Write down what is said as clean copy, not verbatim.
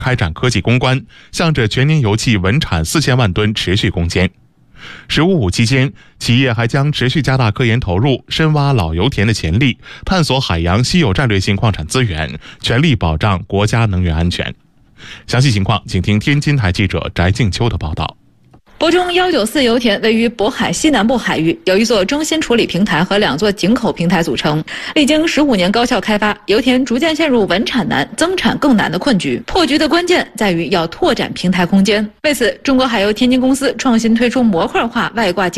开展科技攻关，向着全年油气稳产4000万吨持续攻坚。“15+5”期间，企业还将持续加大科研投入，深挖老油田的潜力，探索海洋稀有战略性矿产资源，全力保障国家能源安全。详细情况，请听天津台记者翟静秋的报道。 博中194油田位于渤海西南部海域，由一座中心处理平台和2座井口平台组成。历经15年高效开发，油田逐渐陷入稳产难、增产更难的困局。破局的关键在于要拓展平台空间。为此，中国海油天津公司创新推出模块化外挂井